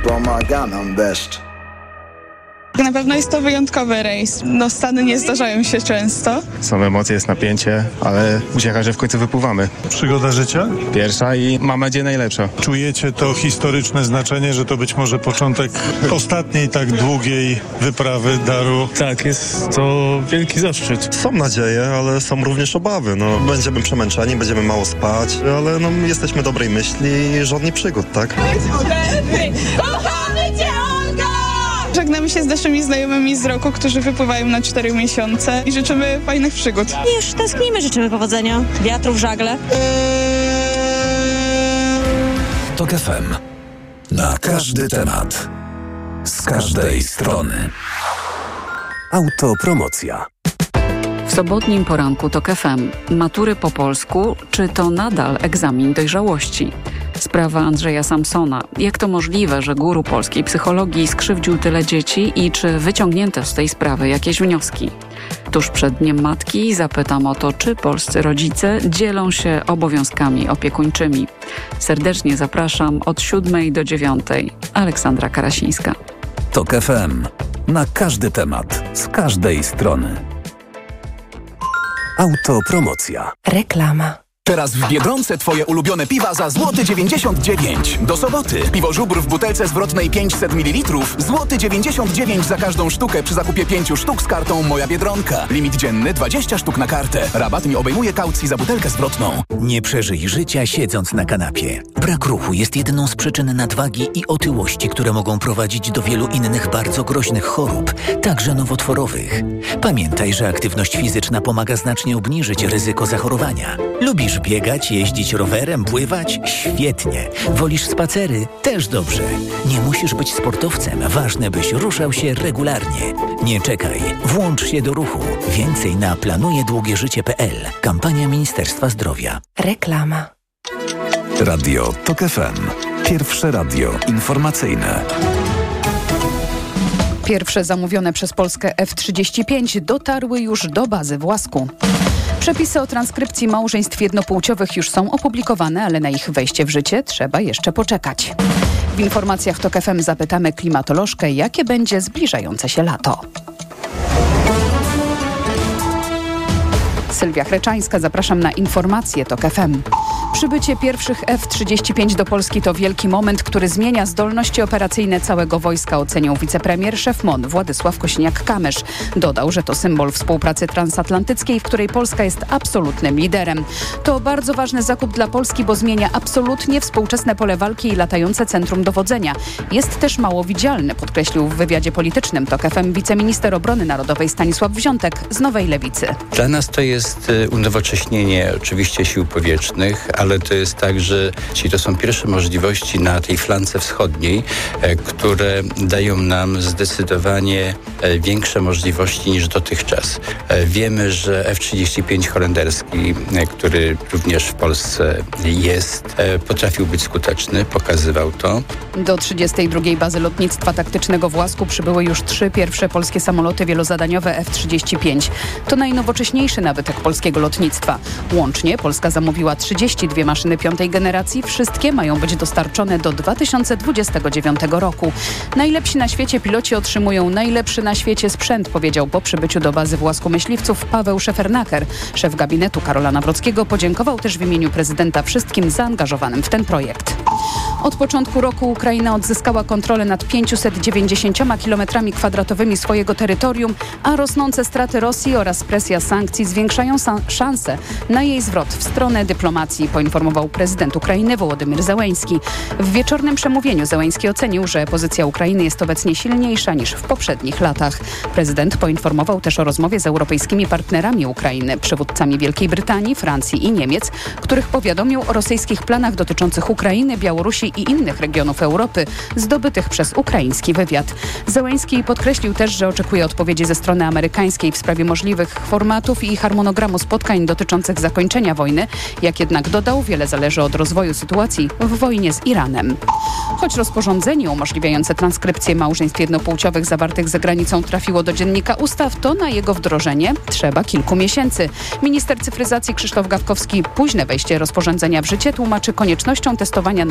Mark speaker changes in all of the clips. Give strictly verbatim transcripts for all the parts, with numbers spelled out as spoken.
Speaker 1: pomaga nam deszcz.
Speaker 2: Na pewno jest to wyjątkowy rejs. No, Stany nie zdarzają się często.
Speaker 3: Są emocje, jest napięcie, ale uciecha, że w końcu wypływamy.
Speaker 4: Przygoda życia?
Speaker 3: Pierwsza i mam nadzieję najlepsza.
Speaker 4: Czujecie to historyczne znaczenie, że to być może początek ostatniej tak długiej wyprawy daru?
Speaker 5: Tak, jest to wielki zaszczyt.
Speaker 6: Są nadzieje, ale są również obawy. No, będziemy przemęczeni, będziemy mało spać, ale no, jesteśmy dobrej myśli i żadnych przygód, tak?
Speaker 2: Kochamy Cię, Olga! Żegnamy się z naszymi znajomymi z roku, którzy wypływają na cztery miesiące i życzymy fajnych przygód.
Speaker 7: Już tęsknimy, życzymy powodzenia, wiatru w żagle.
Speaker 8: Tok F M. Na każdy temat. Z każdej strony. Autopromocja.
Speaker 9: W sobotnim poranku Tok F M. Matury po polsku, czy to nadal egzamin dojrzałości? Sprawa Andrzeja Samsona. Jak to możliwe, że guru polskiej psychologii skrzywdził tyle dzieci i czy wyciągnięto z tej sprawy jakieś wnioski? Tuż przed Dniem Matki zapytam o to, czy polscy rodzice dzielą się obowiązkami opiekuńczymi. Serdecznie zapraszam od siódmej do dziewiątej. Aleksandra Karasińska.
Speaker 8: Tok F M. Na każdy temat, z każdej strony. Autopromocja.
Speaker 10: Reklama.
Speaker 11: Teraz w Biedronce Twoje ulubione piwa za złoty dziewięćdziesiąt dziewięć. Do soboty. Piwo Żubr w butelce zwrotnej pięćset mililitrów. Złoty dziewięćdziesiąt dziewięć za każdą sztukę przy zakupie pięciu sztuk z kartą Moja Biedronka. Limit dzienny dwadzieścia sztuk na kartę. Rabat nie obejmuje kaucji za butelkę zwrotną.
Speaker 12: Nie przeżyj życia siedząc na kanapie. Brak ruchu jest jedną z przyczyn nadwagi i otyłości, które mogą prowadzić do wielu innych bardzo groźnych chorób, także nowotworowych. Pamiętaj, że aktywność fizyczna pomaga znacznie obniżyć ryzyko zachorowania. Lubisz biegać, jeździć rowerem, pływać? Świetnie. Wolisz spacery? Też dobrze. Nie musisz być sportowcem. Ważne, byś ruszał się regularnie. Nie czekaj. Włącz się do ruchu. Więcej na planuje długie życie kropka p l. Kampania Ministerstwa Zdrowia.
Speaker 10: Reklama.
Speaker 8: Radio Tok F M. Pierwsze radio informacyjne.
Speaker 13: Pierwsze zamówione przez Polskę F trzydzieści pięć dotarły już do bazy w Łasku. Przepisy o transkrypcji małżeństw jednopłciowych już są opublikowane, ale na ich wejście w życie trzeba jeszcze poczekać. W informacjach Tok F M zapytamy klimatolożkę, jakie będzie zbliżające się lato. Sylwia Chreczańska, zapraszam na informacje Tok F M. Przybycie pierwszych F trzydzieści pięć do Polski to wielki moment, który zmienia zdolności operacyjne całego wojska, ocenił wicepremier, szef M O N Władysław Kosiniak-Kamysz. Dodał, że to symbol współpracy transatlantyckiej, w której Polska jest absolutnym liderem. To bardzo ważny zakup dla Polski, bo zmienia absolutnie współczesne pole walki i latające centrum dowodzenia. Jest też mało widzialny, podkreślił w wywiadzie politycznym Tok F M wiceminister obrony narodowej Stanisław Wziątek z Nowej Lewicy.
Speaker 14: Dla nas to jest unowocześnienie oczywiście sił powietrznych, ale to jest tak, że to są pierwsze możliwości na tej flance wschodniej, które dają nam zdecydowanie większe możliwości niż dotychczas. Wiemy, że F trzydzieści pięć holenderski, który również w Polsce jest, potrafił być skuteczny, pokazywał to.
Speaker 13: Do trzydziestej drugiej bazy lotnictwa taktycznego w Łasku przybyły już trzy pierwsze polskie samoloty wielozadaniowe F trzydzieści pięć. To najnowocześniejszy nabytek polskiego lotnictwa. Łącznie Polska zamówiła trzydzieści dwie maszyny piątej generacji. Wszystkie mają być dostarczone do dwa tysiące dwudziestego dziewiątego roku. Najlepsi na świecie piloci otrzymują najlepszy na świecie sprzęt, powiedział po przybyciu do bazy w Łasku myśliwców Paweł Szefernaker. Szef gabinetu Karola Nawrockiego podziękował też w imieniu prezydenta wszystkim zaangażowanym w ten projekt. Od początku roku Ukraina odzyskała kontrolę nad pięciuset dziewięćdziesięcioma kilometrami kwadratowymi swojego terytorium, a rosnące straty Rosji oraz presja sankcji zwiększają szanse na jej zwrot w stronę dyplomacji, poinformował prezydent Ukrainy Wołodymyr Zełeński. W wieczornym przemówieniu Zełeński ocenił, że pozycja Ukrainy jest obecnie silniejsza niż w poprzednich latach. Prezydent poinformował też o rozmowie z europejskimi partnerami Ukrainy, przywódcami Wielkiej Brytanii, Francji i Niemiec, których powiadomił o rosyjskich planach dotyczących Ukrainy, Białorusi i innych regionów Europy zdobytych przez ukraiński wywiad. Zełeński podkreślił też, że oczekuje odpowiedzi ze strony amerykańskiej w sprawie możliwych formatów i harmonogramu spotkań dotyczących zakończenia wojny. Jak jednak dodał, wiele zależy od rozwoju sytuacji w wojnie z Iranem. Choć rozporządzenie umożliwiające transkrypcję małżeństw jednopłciowych zawartych za granicą trafiło do Dziennika Ustaw, to na jego wdrożenie trzeba kilku miesięcy. Minister cyfryzacji Krzysztof Gawkowski późne wejście rozporządzenia w życie tłumaczy koniecznością testowania nowego systemu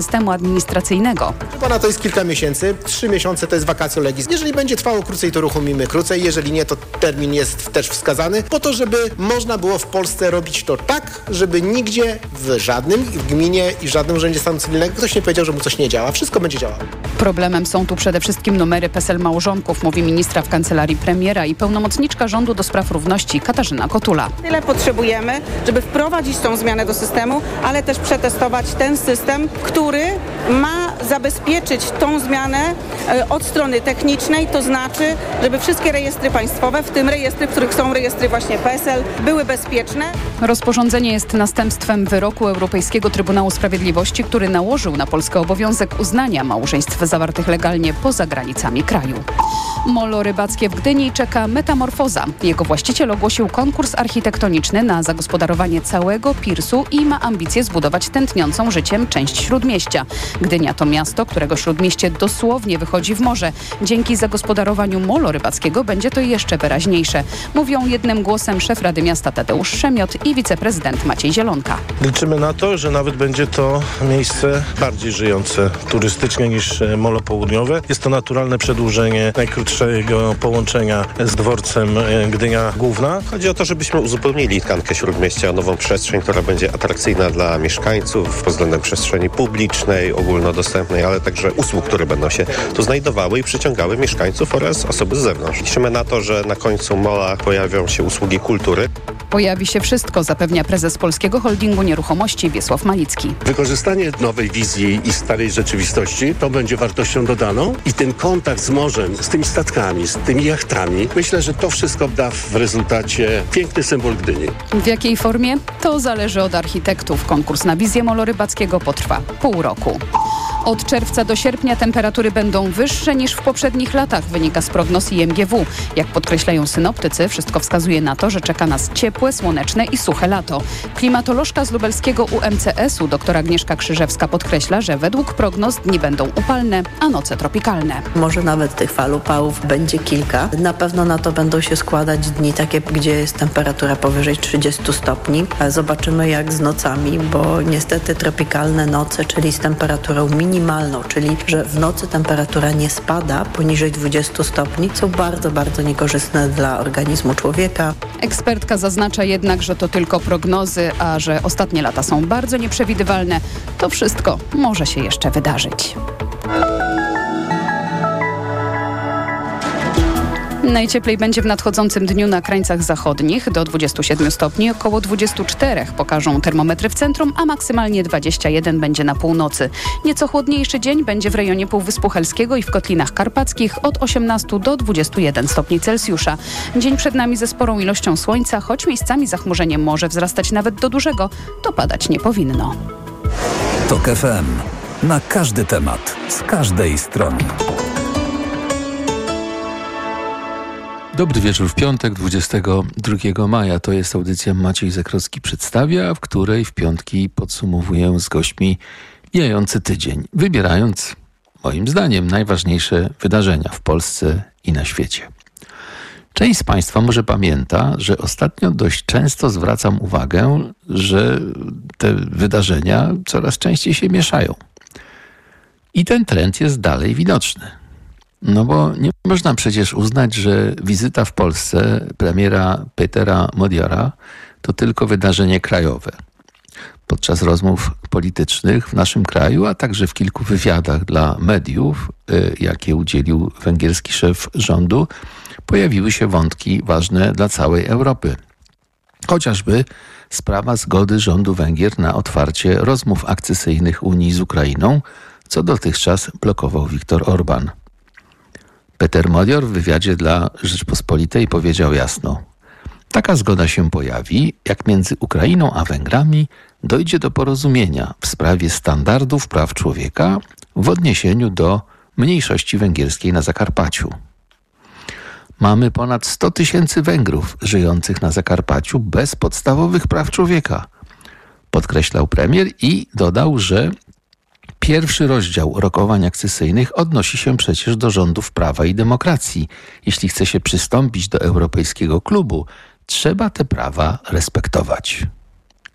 Speaker 13: systemu administracyjnego.
Speaker 1: Pana to jest kilka miesięcy, trzy miesiące to jest vacatio legis. Jeżeli będzie trwało krócej, to uruchomimy krócej, jeżeli nie, to termin jest też wskazany, po to, żeby można było w Polsce robić to tak, żeby nigdzie w żadnym w gminie i w żadnym urzędzie stanu cywilnego ktoś nie powiedział, że mu coś nie działa. Wszystko będzie działało.
Speaker 13: Problemem są tu przede wszystkim numery PESEL małżonków, mówi ministra w kancelarii premiera i pełnomocniczka rządu do spraw równości Katarzyna Kotula.
Speaker 10: Tyle potrzebujemy, żeby wprowadzić tą zmianę do systemu, ale też przetestować ten system, który ma zabezpieczyć tą zmianę od strony technicznej, to znaczy, żeby wszystkie rejestry państwowe, w tym rejestry, w których są rejestry właśnie PESEL, były bezpieczne.
Speaker 13: Rozporządzenie jest następstwem wyroku Europejskiego Trybunału Sprawiedliwości, który nałożył na Polskę obowiązek uznania małżeństw zawartych legalnie poza granicami kraju. Molo rybackie w Gdyni czeka metamorfoza. Jego właściciel ogłosił konkurs architektoniczny na zagospodarowanie całego pirsu i ma ambicje zbudować tętniącą życiem część Śródmieścia. Gdynia to miasto, którego Śródmieście dosłownie wychodzi w morze. Dzięki zagospodarowaniu molo rybackiego będzie to jeszcze wyraźniejsze. Mówią jednym głosem szef Rady Miasta Tadeusz Szemiot i wiceprezydent Maciej Zielonka.
Speaker 5: Liczymy na to, że nawet będzie to miejsce bardziej żyjące turystycznie niż Molo Południowe. Jest to naturalne przedłużenie najkrótszego połączenia z dworcem Gdynia Główna.
Speaker 15: Chodzi o to, żebyśmy uzupełnili tkankę Śródmieścia o nową przestrzeń, która będzie atrakcyjna dla mieszkańców pod względem przestrzeni publicznej, ogólnodostępnej, ale także usług, które będą się tu znajdowały i przyciągały mieszkańców oraz osoby z zewnątrz. Liczymy na to, że na końcu mola pojawią się usługi kultury.
Speaker 13: Pojawi się wszystko, zapewnia prezes Polskiego Holdingu Nieruchomości Wiesław Malicki.
Speaker 16: Wykorzystanie nowej wizji i starej rzeczywistości to będzie wartością dodaną i ten kontakt z morzem, z tymi statkami, z tymi jachtami, myślę, że to wszystko da w rezultacie piękny symbol Gdyni.
Speaker 13: W jakiej formie? To zależy od architektów. Konkurs na wizję molo rybackiego potrwa pół roku. Od czerwca do sierpnia temperatury będą wyższe niż w poprzednich latach, wynika z prognoz I M G W. Jak podkreślają synoptycy, wszystko wskazuje na to, że czeka nas ciepłe, słoneczne i suche lato. Klimatolożka z lubelskiego U M C S u dr Agnieszka Krzyżewska podkreśla, że według prognoz dni będą upalne, a noce tropikalne.
Speaker 17: Może nawet tych fal upałów będzie kilka. Na pewno na to będą się składać dni takie, gdzie jest temperatura powyżej trzydziestu stopni. Zobaczymy jak z nocami, bo niestety tropikalne noce, czyli z temperaturą minimalną, minimalną, czyli że w nocy temperatura nie spada poniżej dwudziestu stopni, są bardzo, bardzo niekorzystne dla organizmu człowieka.
Speaker 13: Ekspertka zaznacza jednak, że to tylko prognozy, a że ostatnie lata są bardzo nieprzewidywalne. To wszystko może się jeszcze wydarzyć. Najcieplej będzie w nadchodzącym dniu na krańcach zachodnich, do dwudziestu siedmiu stopni, około dwudziestu czterech pokażą termometry w centrum, a maksymalnie dwadzieścia jeden będzie na północy. Nieco chłodniejszy dzień będzie w rejonie Półwyspu Helskiego i w Kotlinach Karpackich od osiemnastu do dwudziestu jeden stopni Celsjusza. Dzień przed nami ze sporą ilością słońca, choć miejscami zachmurzenie może wzrastać nawet do dużego, to padać nie powinno.
Speaker 8: TOK F M. Na każdy temat, z każdej strony.
Speaker 18: Dobry wieczór w piątek, dwudziestego drugiego maja. To jest audycja Maciej Zakrocki przedstawia, w której w piątki podsumowuję z gośćmi mijający tydzień, wybierając, moim zdaniem, najważniejsze wydarzenia w Polsce i na świecie. Część z Państwa może pamięta, że ostatnio dość często zwracam uwagę, że te wydarzenia coraz częściej się mieszają. I ten trend jest dalej widoczny. No bo nie można przecież uznać, że wizyta w Polsce premiera Petera Modiora to tylko wydarzenie krajowe. Podczas rozmów politycznych w naszym kraju, a także w kilku wywiadach dla mediów, jakie udzielił węgierski szef rządu, pojawiły się wątki ważne dla całej Europy. Chociażby sprawa zgody rządu Węgier na otwarcie rozmów akcesyjnych Unii z Ukrainą, co dotychczas blokował Viktor Orbán. Peter Modior w wywiadzie dla Rzeczpospolitej powiedział jasno: taka zgoda się pojawi, jak między Ukrainą a Węgrami dojdzie do porozumienia w sprawie standardów praw człowieka w odniesieniu do mniejszości węgierskiej na Zakarpaciu. Mamy ponad sto tysięcy Węgrów żyjących na Zakarpaciu bez podstawowych praw człowieka, podkreślał premier i dodał, że pierwszy rozdział rokowań akcesyjnych odnosi się przecież do rządów prawa i demokracji. Jeśli chce się przystąpić do europejskiego klubu, trzeba te prawa respektować.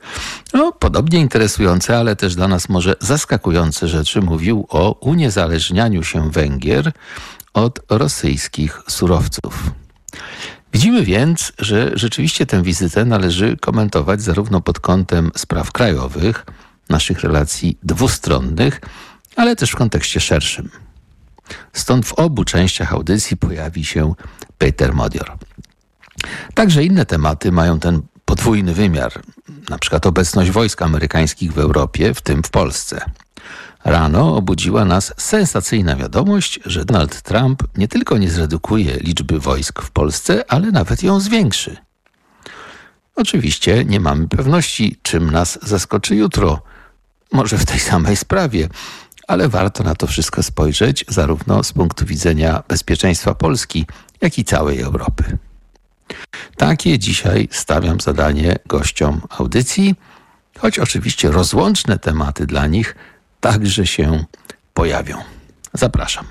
Speaker 18: No, podobnie interesujące, ale też dla nas może zaskakujące rzeczy mówił o uniezależnianiu się Węgier od rosyjskich surowców. Widzimy więc, że rzeczywiście tę wizytę należy komentować zarówno pod kątem spraw krajowych, naszych relacji dwustronnych, ale też w kontekście szerszym. Stąd w obu częściach audycji pojawi się Peter Modior. Także inne tematy mają ten podwójny wymiar, na przykład obecność wojsk amerykańskich w Europie, w tym w Polsce. Rano obudziła nas sensacyjna wiadomość, że Donald Trump nie tylko nie zredukuje liczby wojsk w Polsce, ale nawet ją zwiększy. Oczywiście nie mamy pewności, czym nas zaskoczy jutro. Może w tej samej sprawie, ale warto na to wszystko spojrzeć zarówno z punktu widzenia bezpieczeństwa Polski, jak i całej Europy. Takie dzisiaj stawiam zadanie gościom audycji, choć oczywiście rozłączne tematy dla nich także się pojawią. Zapraszam.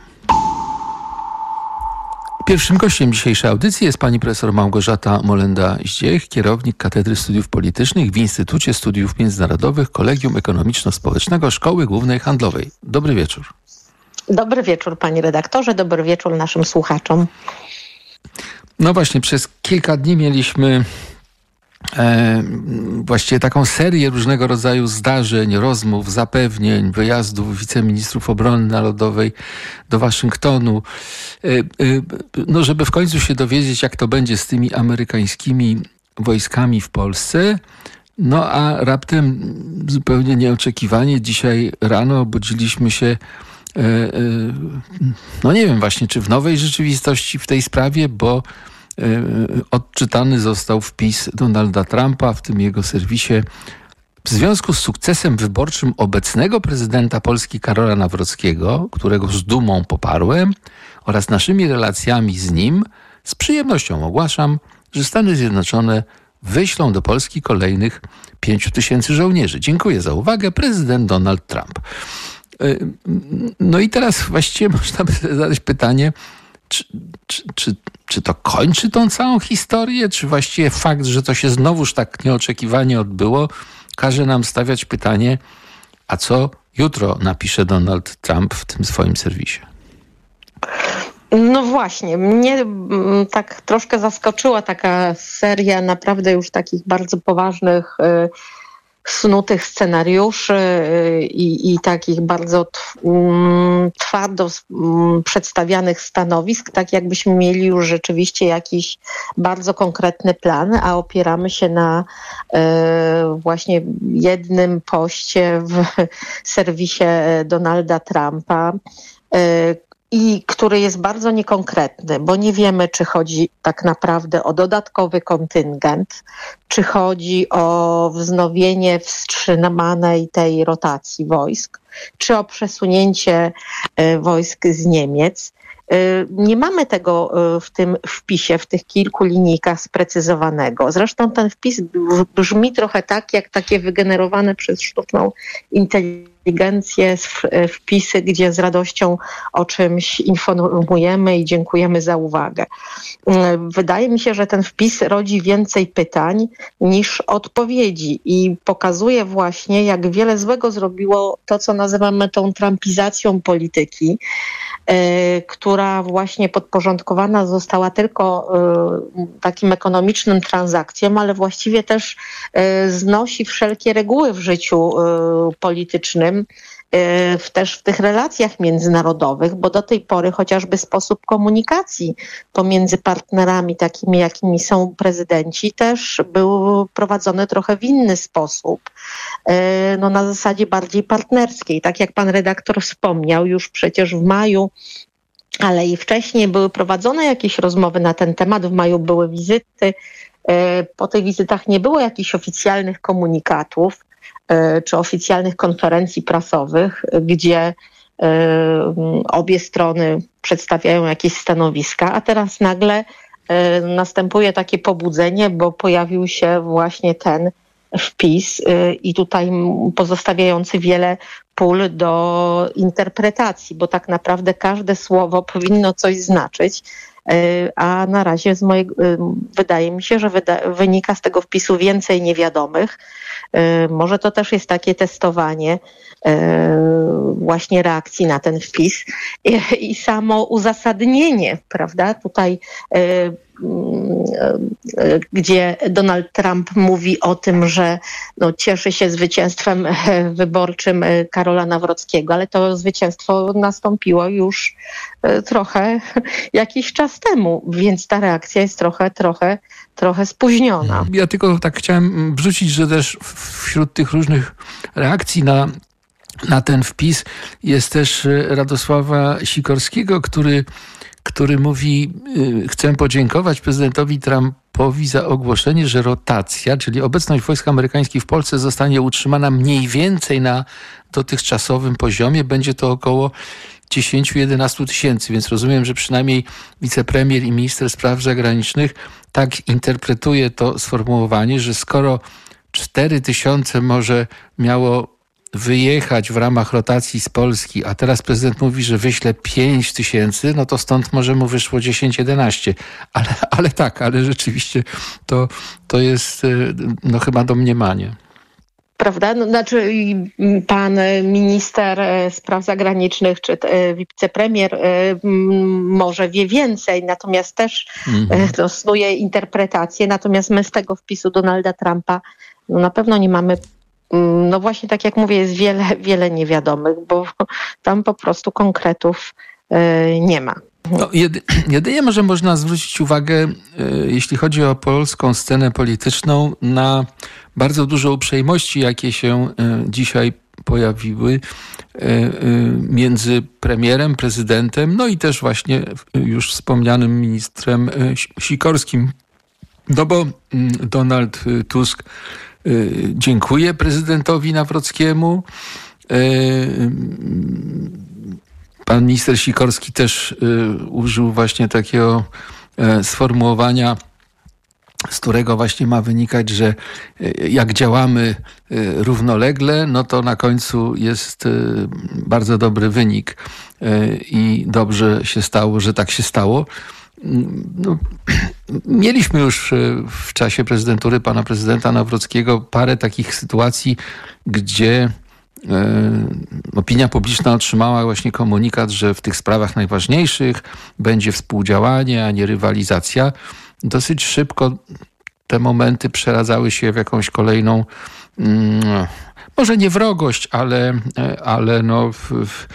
Speaker 18: Pierwszym gościem dzisiejszej audycji jest pani profesor Małgorzata Molenda-Zdziech, kierownik Katedry Studiów Politycznych w Instytucie Studiów Międzynarodowych Kolegium Ekonomiczno-Społecznego Szkoły Głównej Handlowej. Dobry wieczór.
Speaker 19: Dobry wieczór, panie redaktorze, dobry wieczór naszym słuchaczom.
Speaker 18: No właśnie, przez kilka dni mieliśmy e, właściwie taką serię różnego rodzaju zdarzeń, rozmów, zapewnień, wyjazdów wiceministrów obrony narodowej do Waszyngtonu, e, e, no żeby w końcu się dowiedzieć, jak to będzie z tymi amerykańskimi wojskami w Polsce. No a raptem zupełnie nieoczekiwanie dzisiaj rano obudziliśmy się no nie wiem właśnie, czy w nowej rzeczywistości w tej sprawie, bo odczytany został wpis Donalda Trumpa w tym jego serwisie: w związku z sukcesem wyborczym obecnego prezydenta Polski Karola Nawrockiego, którego z dumą poparłem, oraz naszymi relacjami z nim, z przyjemnością ogłaszam, że Stany Zjednoczone wyślą do Polski kolejnych pięciu tysięcy żołnierzy. Dziękuję za uwagę. Prezydent Donald Trump. No i teraz właściwie można by zadać pytanie, czy, czy, czy, czy to kończy tą całą historię, czy właściwie fakt, że to się znowuż tak nieoczekiwanie odbyło, każe nam stawiać pytanie, a co jutro napisze Donald Trump w tym swoim serwisie?
Speaker 19: No właśnie, mnie tak troszkę zaskoczyła taka seria naprawdę już takich bardzo poważnych, snutych scenariuszy i, i takich bardzo twardo przedstawianych stanowisk, tak jakbyśmy mieli już rzeczywiście jakiś bardzo konkretny plan, a opieramy się na e, właśnie jednym poście w serwisie Donalda Trumpa, e, i który jest bardzo niekonkretny, bo nie wiemy, czy chodzi tak naprawdę o dodatkowy kontyngent, czy chodzi o wznowienie wstrzymanej tej rotacji wojsk, czy o przesunięcie wojsk z Niemiec. Nie mamy tego w tym wpisie, w tych kilku linijkach sprecyzowanego. Zresztą ten wpis brzmi trochę tak, jak takie wygenerowane przez sztuczną inteligencję wpisy, gdzie z radością o czymś informujemy i dziękujemy za uwagę. Wydaje mi się, że ten wpis rodzi więcej pytań niż odpowiedzi i pokazuje właśnie, jak wiele złego zrobiło to, co nazywamy tą trumpizacją polityki, która właśnie podporządkowana została tylko takim ekonomicznym transakcjom, ale właściwie też znosi wszelkie reguły w życiu politycznym, w, też w tych relacjach międzynarodowych, bo do tej pory chociażby sposób komunikacji pomiędzy partnerami takimi, jakimi są prezydenci, też był prowadzony trochę w inny sposób, no na zasadzie bardziej partnerskiej. Tak jak pan redaktor wspomniał, już przecież w maju, ale i wcześniej były prowadzone jakieś rozmowy na ten temat, w maju były wizyty, po tych wizytach nie było jakichś oficjalnych komunikatów, czy oficjalnych konferencji prasowych, gdzie obie strony przedstawiają jakieś stanowiska, a teraz nagle następuje takie pobudzenie, bo pojawił się właśnie ten wpis i tutaj pozostawiający wiele pól do interpretacji, bo tak naprawdę każde słowo powinno coś znaczyć, a na razie z mojego, wydaje mi się, że wyda, wynika z tego wpisu więcej niewiadomych. Może to też jest takie testowanie właśnie reakcji na ten wpis i, i samo uzasadnienie, prawda? Tutaj gdzie Donald Trump mówi o tym, że no, cieszy się zwycięstwem wyborczym Karola Nawrockiego, ale to zwycięstwo nastąpiło już trochę jakiś czas temu, więc ta reakcja jest trochę, trochę, trochę spóźniona.
Speaker 18: Ja tylko tak chciałem wrzucić, że też wśród tych różnych reakcji na Na ten wpis jest też Radosława Sikorskiego, który, który mówi, chcę podziękować prezydentowi Trumpowi za ogłoszenie, że rotacja, czyli obecność wojsk amerykańskich w Polsce zostanie utrzymana mniej więcej na dotychczasowym poziomie. Będzie to około dziesięć do jedenastu tysięcy, więc rozumiem, że przynajmniej wicepremier i minister spraw zagranicznych tak interpretuje to sformułowanie, że skoro cztery tysiące może miało wyjechać w ramach rotacji z Polski, a teraz prezydent mówi, że wyśle pięć tysięcy, no to stąd może mu wyszło dziesięć jedenaście. Ale, ale tak, ale rzeczywiście to, to jest no chyba domniemanie.
Speaker 19: Prawda? No, znaczy pan minister spraw zagranicznych czy wicepremier może wie więcej, natomiast też mhm. to snuje interpretację, natomiast my z tego wpisu Donalda Trumpa no, na pewno nie mamy. No właśnie, tak jak mówię, jest wiele, wiele niewiadomych, bo tam po prostu konkretów y, nie ma.
Speaker 18: No, jedy, jedynie może można zwrócić uwagę, y, jeśli chodzi o polską scenę polityczną, na bardzo dużo uprzejmości, jakie się y, dzisiaj pojawiły y, y, między premierem, prezydentem, no i też właśnie y, już wspomnianym ministrem y, Sikorskim. No bo y, Donald Tusk dziękuję prezydentowi Nawrockiemu. Pan minister Sikorski też użył właśnie takiego sformułowania, z którego właśnie ma wynikać, że jak działamy równolegle, no to na końcu jest bardzo dobry wynik i dobrze się stało, że tak się stało. No, mieliśmy już w czasie prezydentury pana prezydenta Nawrockiego parę takich sytuacji, gdzie e, opinia publiczna otrzymała właśnie komunikat, że w tych sprawach najważniejszych będzie współdziałanie, a nie rywalizacja. Dosyć szybko te momenty przeradzały się w jakąś kolejną mm, może nie wrogość, ale, ale no w, w,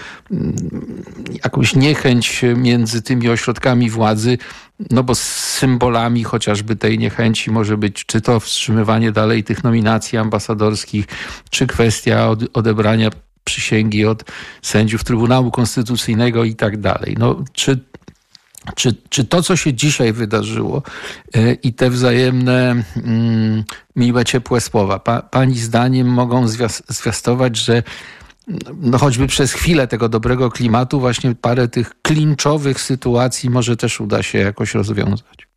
Speaker 18: jakąś niechęć między tymi ośrodkami władzy, no bo z symbolami chociażby tej niechęci może być czy to wstrzymywanie dalej tych nominacji ambasadorskich, czy kwestia od, odebrania przysięgi od sędziów Trybunału Konstytucyjnego i tak dalej. No, czy Czy, czy to, co się dzisiaj wydarzyło yy, i te wzajemne yy, miłe, ciepłe słowa, pa, pani zdaniem mogą zwias- zwiastować, że no choćby przez chwilę tego dobrego klimatu właśnie parę tych klinczowych sytuacji może też uda się jakoś rozwiązać?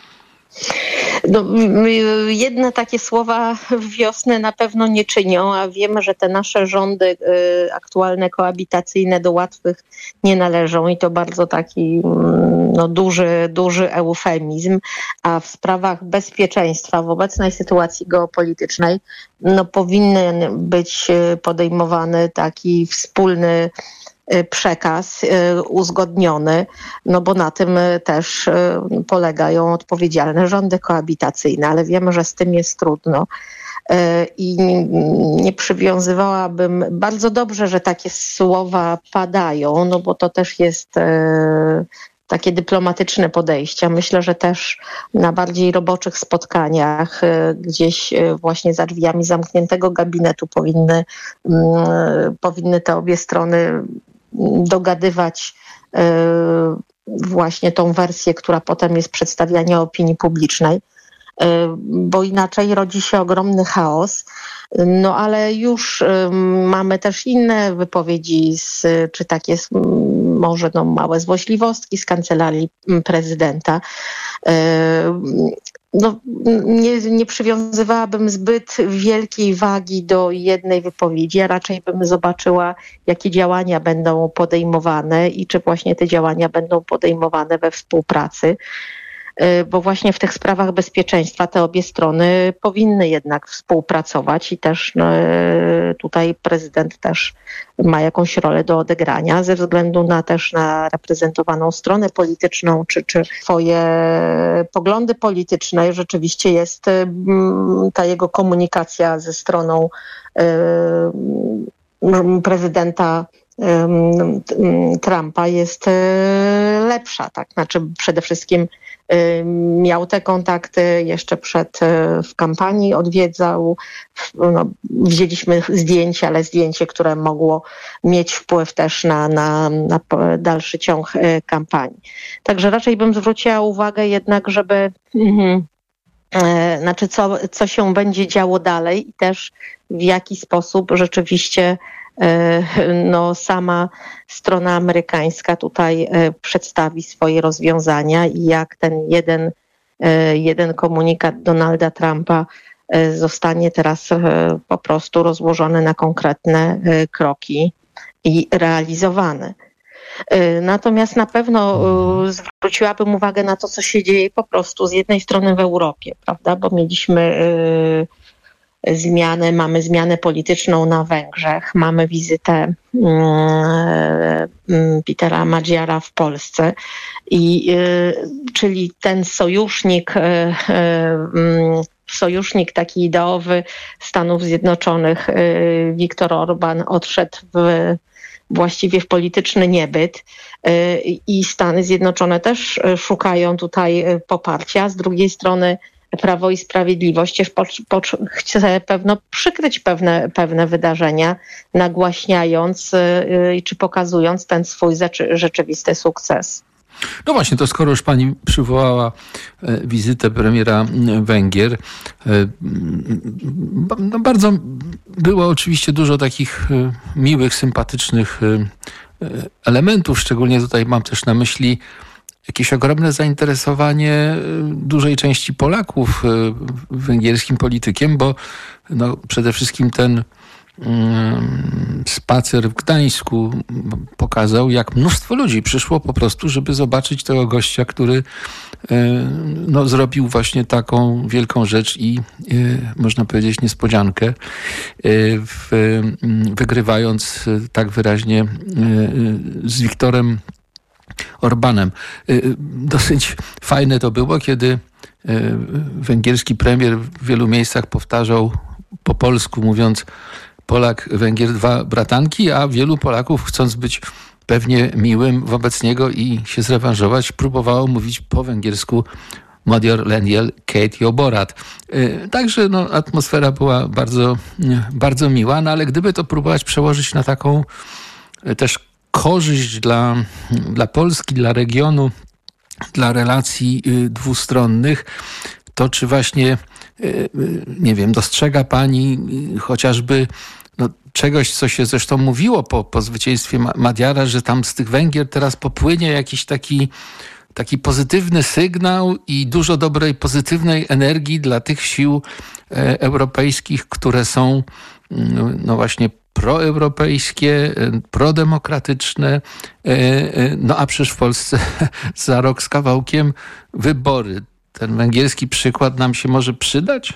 Speaker 19: No, jedne takie słowa wiosny na pewno nie czynią, a wiemy, że te nasze rządy y, aktualne, koabitacyjne do łatwych nie należą i to bardzo taki no, duży, duży eufemizm, a w sprawach bezpieczeństwa w obecnej sytuacji geopolitycznej no, powinien być podejmowany taki wspólny przekaz uzgodniony, no bo na tym też polegają odpowiedzialne rządy koabitacyjne, ale wiemy, że z tym jest trudno i nie przywiązywałabym, bardzo dobrze, że takie słowa padają, no bo to też jest takie dyplomatyczne podejście. Myślę, że też na bardziej roboczych spotkaniach, gdzieś właśnie za drzwiami zamkniętego gabinetu powinny, powinny te obie strony dogadywać właśnie tą wersję, która potem jest przedstawiana opinii publicznej, bo inaczej rodzi się ogromny chaos. No ale już mamy też inne wypowiedzi, z, czy takie może no, małe złośliwostki z kancelarii prezydenta. no, nie, nie przywiązywałabym zbyt wielkiej wagi do jednej wypowiedzi, a raczej bym zobaczyła, jakie działania będą podejmowane i czy właśnie te działania będą podejmowane we współpracy. Bo właśnie w tych sprawach bezpieczeństwa te obie strony powinny jednak współpracować i też no, tutaj prezydent też ma jakąś rolę do odegrania ze względu na też na reprezentowaną stronę polityczną czy, czy swoje poglądy polityczne. Rzeczywiście jest ta jego komunikacja ze stroną prezydenta Trumpa jest lepsza, tak? Znaczy przede wszystkim miał te kontakty jeszcze przed, w kampanii odwiedzał, no, wzięliśmy zdjęcie, ale zdjęcie, które mogło mieć wpływ też na, na, na dalszy ciąg kampanii. Także raczej bym zwróciła uwagę jednak, żeby mm, e, znaczy co, co się będzie działo dalej i też w jaki sposób rzeczywiście no, sama strona amerykańska tutaj przedstawi swoje rozwiązania i jak ten jeden, jeden komunikat Donalda Trumpa zostanie teraz po prostu rozłożony na konkretne kroki i realizowany. Natomiast na pewno zwróciłabym uwagę na to, co się dzieje po prostu z jednej strony w Europie, prawda, bo mieliśmy zmianę, mamy zmianę polityczną na Węgrzech, mamy wizytę um, Petera Magyara w Polsce, i, y, czyli ten sojusznik, y, y, sojusznik taki ideowy Stanów Zjednoczonych, y, Viktor Orban odszedł w, właściwie w polityczny niebyt y, i Stany Zjednoczone też szukają tutaj poparcia. Z drugiej strony Prawo i Sprawiedliwość chce pewno przykryć pewne, pewne wydarzenia, nagłaśniając yy, czy pokazując ten swój rzeczywisty sukces.
Speaker 18: No właśnie, to skoro już pani przywołała wizytę premiera Węgier, no bardzo było oczywiście dużo takich miłych, sympatycznych elementów, szczególnie tutaj mam też na myśli jakieś ogromne zainteresowanie dużej części Polaków węgierskim politykiem, bo no, przede wszystkim ten um, spacer w Gdańsku pokazał, jak mnóstwo ludzi przyszło po prostu, żeby zobaczyć tego gościa, który no, zrobił właśnie taką wielką rzecz i można powiedzieć niespodziankę, w, wygrywając tak wyraźnie z Viktorem Orbanem. Dosyć fajne to było, kiedy węgierski premier w wielu miejscach powtarzał po polsku, mówiąc Polak, Węgier, dwa bratanki, a wielu Polaków, chcąc być pewnie miłym wobec niego i się zrewanżować, próbowało mówić po węgiersku Magyar Lengyel, két jó barát. Także no, atmosfera była bardzo, bardzo miła, no ale gdyby to próbować przełożyć na taką też korzyść dla, dla Polski, dla regionu, dla relacji dwustronnych, to czy właśnie, nie wiem, dostrzega pani chociażby no, czegoś, co się zresztą mówiło po, po zwycięstwie Magyara, że tam z tych Węgier teraz popłynie jakiś taki, taki pozytywny sygnał i dużo dobrej, pozytywnej energii dla tych sił e, europejskich, które są no, no właśnie proeuropejskie, prodemokratyczne, no a przecież w Polsce za rok z kawałkiem wybory. Ten węgierski przykład nam się może przydać?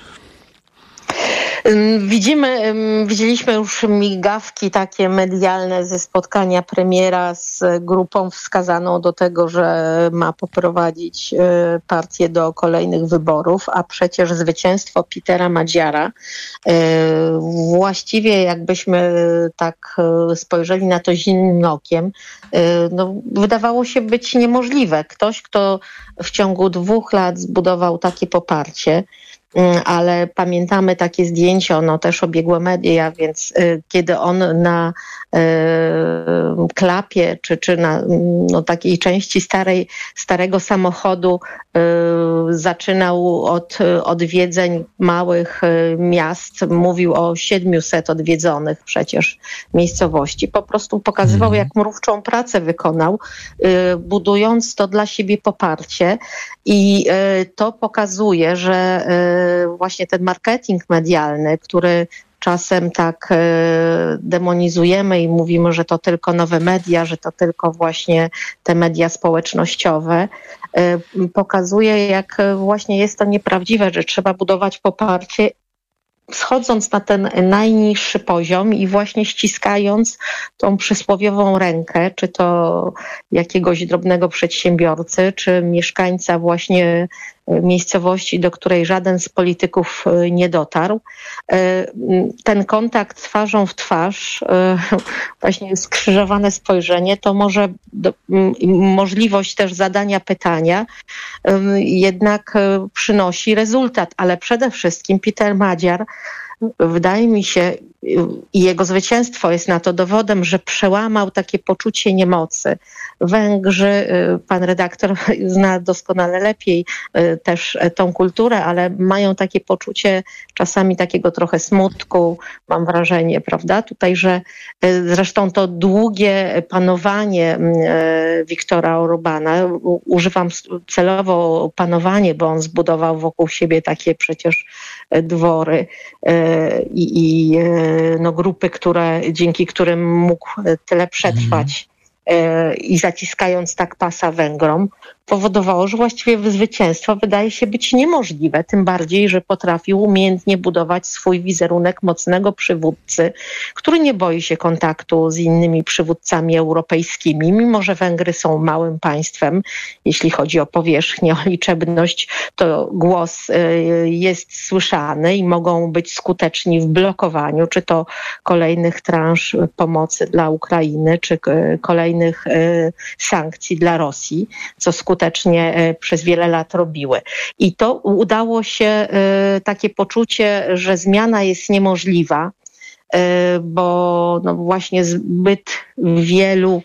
Speaker 19: Widzimy, widzieliśmy już migawki takie medialne ze spotkania premiera z grupą wskazaną do tego, że ma poprowadzić partię do kolejnych wyborów, a przecież zwycięstwo Petera Magyara właściwie jakbyśmy tak spojrzeli na to zimnym okiem, no, wydawało się być niemożliwe. Ktoś, kto w ciągu dwóch lat zbudował takie poparcie, ale pamiętamy takie zdjęcie, ono też obiegło media, więc kiedy on na klapie czy, czy na no, takiej części starej, starego samochodu zaczynał od odwiedzeń małych miast, mówił o siedmiuset odwiedzonych przecież miejscowości. Po prostu pokazywał, jak mrówczą pracę wykonał, budując to dla siebie poparcie i to pokazuje, że właśnie ten marketing medialny, który czasem tak demonizujemy i mówimy, że to tylko nowe media, że to tylko właśnie te media społecznościowe, pokazuje, jak właśnie jest to nieprawdziwe, że trzeba budować poparcie schodząc na ten najniższy poziom i właśnie ściskając tą przysłowiową rękę, czy to jakiegoś drobnego przedsiębiorcy, czy mieszkańca właśnie miejscowości, do której żaden z polityków nie dotarł. Ten kontakt twarzą w twarz, właśnie skrzyżowane spojrzenie, to może do, możliwość też zadania pytania jednak przynosi rezultat, ale przede wszystkim Peter Madziar, wydaje mi się, i jego zwycięstwo jest na to dowodem, że przełamał takie poczucie niemocy. Węgrzy, pan redaktor zna doskonale lepiej też tą kulturę, ale mają takie poczucie czasami takiego trochę smutku, mam wrażenie, prawda? Tutaj, że zresztą to długie panowanie Viktora Orbana, używam celowo panowanie, bo on zbudował wokół siebie takie przecież dwory i, i no, grupy, które, dzięki którym mógł tyle przetrwać mm. i zaciskając tak pasa Węgrom, powodowało, że właściwie zwycięstwo wydaje się być niemożliwe, tym bardziej, że potrafił umiejętnie budować swój wizerunek mocnego przywódcy, który nie boi się kontaktu z innymi przywódcami europejskimi, mimo że Węgry są małym państwem, jeśli chodzi o powierzchnię, o liczebność, to głos jest słyszany i mogą być skuteczni w blokowaniu, czy to kolejnych transz pomocy dla Ukrainy, czy kolejnych sankcji dla Rosji, co skutecznie przez wiele lat robiły. I to udało się takie poczucie, że zmiana jest niemożliwa, bo no właśnie zbyt wielu,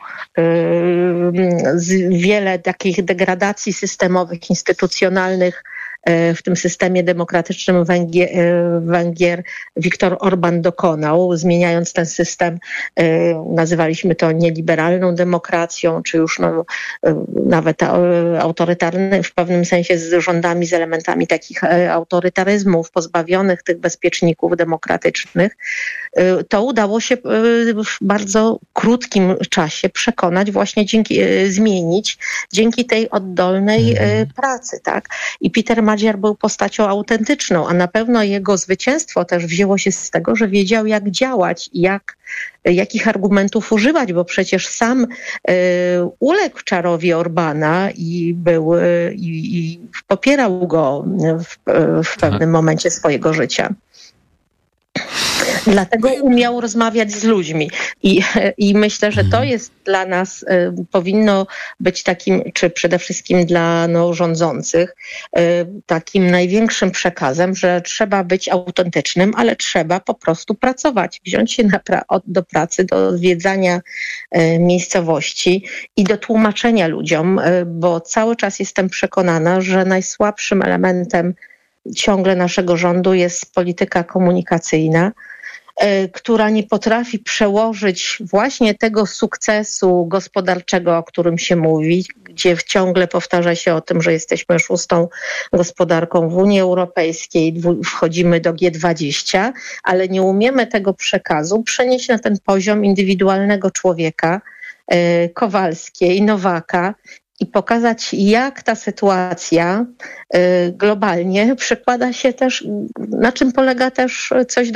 Speaker 19: wiele takich degradacji systemowych, instytucjonalnych w tym systemie demokratycznym Węgier, Węgier Viktor Orban dokonał, zmieniając ten system, nazywaliśmy to nieliberalną demokracją, czy już no, nawet autorytarny, w pewnym sensie z rządami, z elementami takich autorytaryzmów, pozbawionych tych bezpieczników demokratycznych. To udało się w bardzo krótkim czasie przekonać, właśnie dzięki, zmienić dzięki tej oddolnej pracy, tak? I Peter Madziar był postacią autentyczną, a na pewno jego zwycięstwo też wzięło się z tego, że wiedział, jak działać i jak, jakich argumentów używać, bo przecież sam y, uległ czarowi Orbana i był y, i popierał go w, w pewnym momencie swojego życia. Dlatego umiał rozmawiać z ludźmi I, i myślę, że to jest dla nas, y, powinno być takim, czy przede wszystkim dla no, rządzących, y, takim największym przekazem, że trzeba być autentycznym, ale trzeba po prostu pracować, wziąć się na pra- od, do pracy, do odwiedzania y, miejscowości i do tłumaczenia ludziom, y, bo cały czas jestem przekonana, że najsłabszym elementem ciągle naszego rządu jest polityka komunikacyjna, która nie potrafi przełożyć właśnie tego sukcesu gospodarczego, o którym się mówi, gdzie ciągle powtarza się o tym, że jesteśmy szóstą gospodarką w Unii Europejskiej, wchodzimy do G dwadzieścia, ale nie umiemy tego przekazu przenieść na ten poziom indywidualnego człowieka, Kowalskiej, Nowaka, i pokazać, jak ta sytuacja globalnie przekłada się też, na czym polega też coś